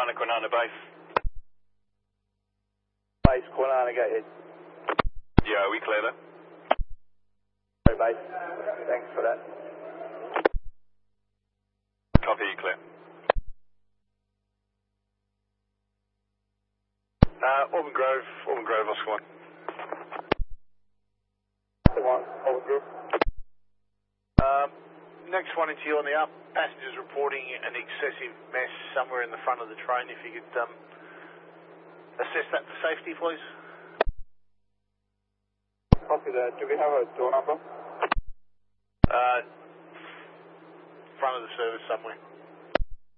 Quinana base. Base, Quinana, go ahead. Yeah, we clear that. Sorry, base. Thanks for that. Copy, you clear. Auburn Grove, Oscar 1. Auburn Grove. Next one into you on the up. Passengers reporting an excessive mess somewhere in the front of the train. If you could assess that for safety, please. Copy that. Do we have a door number? Front of the service somewhere.